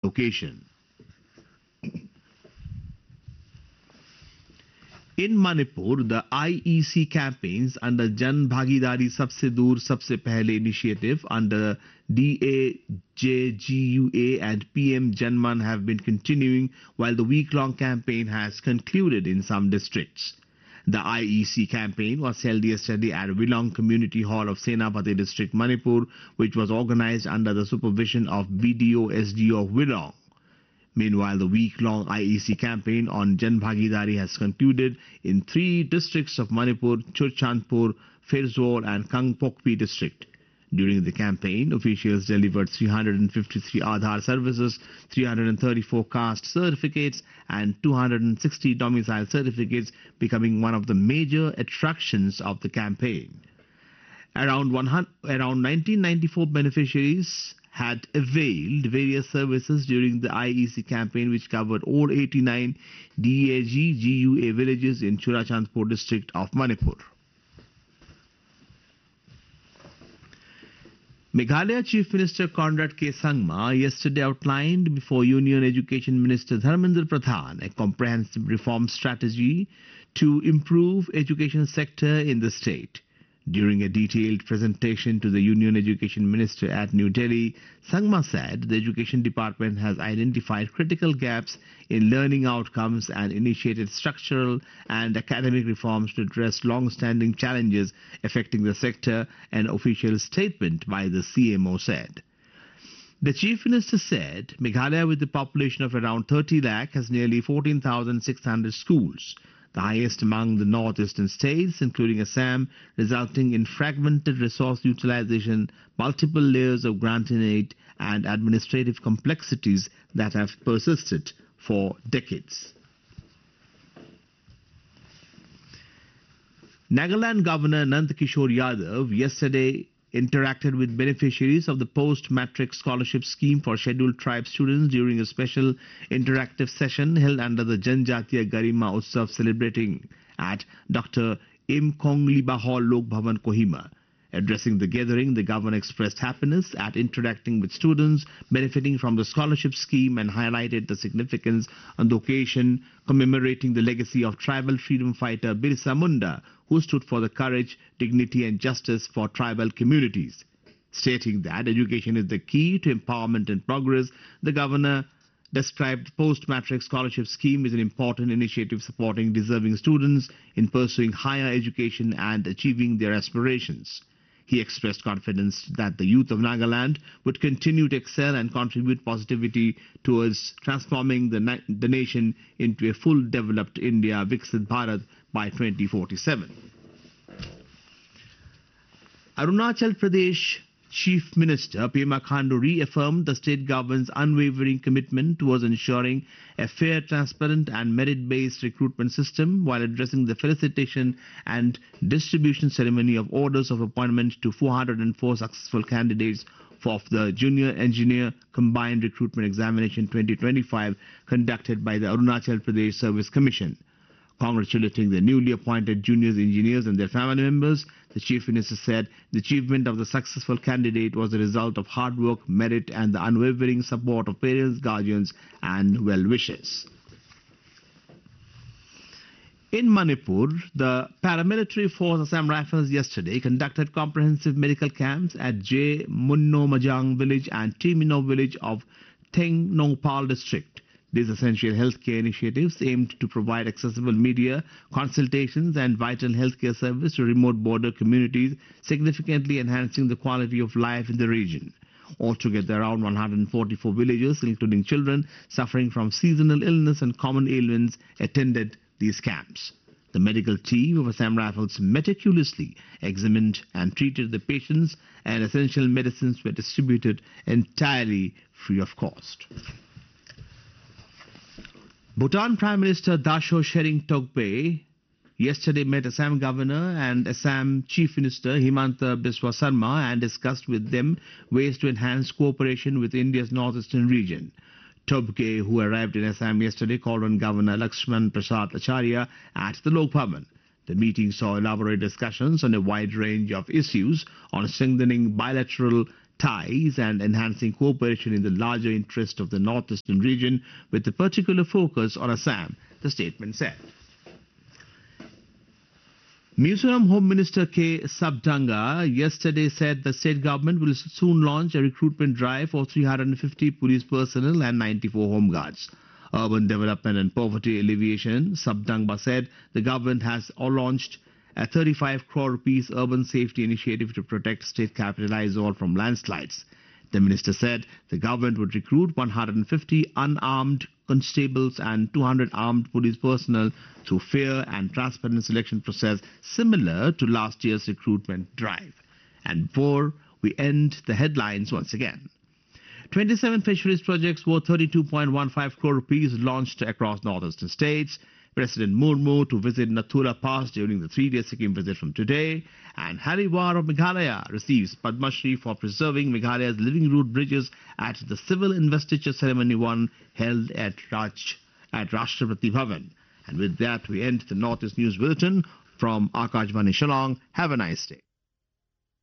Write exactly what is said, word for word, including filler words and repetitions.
occasion. In Manipur, the I E C campaigns under Jan Bhagidari Sabse Dur Sabse Pehle initiative under D A J G U A and P M Janman have been continuing, while the week-long campaign has concluded in some districts. The I E C campaign was held yesterday at Wilong Community Hall of Senapati District, Manipur, which was organized under the supervision of B D O S D O of Wilong. Meanwhile, the week-long I E C campaign on Jan Bhagidari has concluded in three districts of Manipur: Churchandpur, Ferzor and Kangpokpi district. During the campaign, officials delivered three hundred fifty-three Aadhaar services, three hundred thirty-four caste certificates and two hundred sixty domicile certificates, becoming one of the major attractions of the campaign. Around, one hundred, around nineteen ninety-four beneficiaries had availed various services during the I E C campaign, which covered all eighty-nine D A G G U A villages in Churachandpur district of Manipur. Meghalaya Chief Minister Conrad K. Sangma yesterday outlined before Union Education Minister Dharmendra Pradhan a comprehensive reform strategy to improve education sector in the state. During a detailed presentation to the Union Education Minister at New Delhi, Sangma said the Education Department has identified critical gaps in learning outcomes and initiated structural and academic reforms to address long-standing challenges affecting the sector, an official statement by the C M O said. The Chief Minister said Meghalaya, with a population of around thirty lakh, has nearly fourteen thousand six hundred schools, the highest among the northeastern states, including Assam, resulting in fragmented resource utilization, multiple layers of grant and aid, and administrative complexities that have persisted for decades. Nagaland Governor Nand Kishore Yadav yesterday interacted with beneficiaries of the post-matric scholarship scheme for scheduled tribe students during a special interactive session held under the Janjatiya Garima Utsav celebrating at Doctor M. Kongliba Hall, Lok Bhavan, Kohima. Addressing the gathering, the governor expressed happiness at interacting with students benefiting from the scholarship scheme and highlighted the significance on the occasion commemorating the legacy of tribal freedom fighter Birsa Munda, who stood for the courage, dignity and justice for tribal communities. Stating that education is the key to empowerment and progress, the governor described the post-matric scholarship scheme as an important initiative supporting deserving students in pursuing higher education and achieving their aspirations. He expressed confidence that the youth of Nagaland would continue to excel and contribute positivity towards transforming the, na the nation into a full developed India, Viksit Bharat, by twenty forty-seven. Arunachal Pradesh Chief Minister Pema Khandu reaffirmed the state government's unwavering commitment towards ensuring a fair, transparent and merit-based recruitment system while addressing the felicitation and distribution ceremony of orders of appointment to four hundred four successful candidates of the Junior Engineer Combined Recruitment Examination twenty twenty-five conducted by the Arunachal Pradesh Service Commission. Congratulating the newly appointed junior engineers and their family members, the Chief Minister said the achievement of the successful candidate was the result of hard work, merit and the unwavering support of parents, guardians and well-wishers. In Manipur, the paramilitary force Assam Rifles yesterday conducted comprehensive medical camps at J. Munno Majang village and Timino village of Theng Nongpal district. These essential healthcare initiatives aimed to provide accessible media, consultations and vital healthcare service to remote border communities, significantly enhancing the quality of life in the region. Altogether, around one hundred forty-four villagers, including children suffering from seasonal illness and common ailments, attended these camps. The medical team of Assam Rifles meticulously examined and treated the patients, and essential medicines were distributed entirely free of cost. Bhutan Prime Minister Dasho Shering Togpe yesterday met Assam Governor and Assam Chief Minister Himanta Biswa Sarma and discussed with them ways to enhance cooperation with India's northeastern region. Togpe, who arrived in Assam yesterday, called on Governor Lakshman Prasad Acharya at the Lok Bhavan. The meeting saw elaborate discussions on a wide range of issues on strengthening bilateral ties and enhancing cooperation in the larger interest of the northeastern region with a particular focus on Assam, the statement said. Mizoram Home Minister K. Sabdanga yesterday said the state government will soon launch a recruitment drive for three hundred fifty police personnel and ninety-four home guards. Urban Development and Poverty Alleviation, Sabdanga said the government has launched a thirty-five crore rupees urban safety initiative to protect state capital Aizawl from landslides. The minister said the government would recruit one hundred fifty unarmed constables and two hundred armed police personnel through fair and transparent selection process similar to last year's recruitment drive. And before we end the headlines once again. twenty-seven fisheries projects worth thirty-two point one five crore rupees launched across northeastern states. President Murmu to visit Nathula Pass during the three-day Sikkim visit from today. And Hariwar of Meghalaya receives Padma Shri for preserving Meghalaya's living root bridges at the civil investiture ceremony one held at Raj at Rashtrapati Bhavan. And with that, we end the Northeast News Bulletin from Akashvani Shillong. Have a nice day.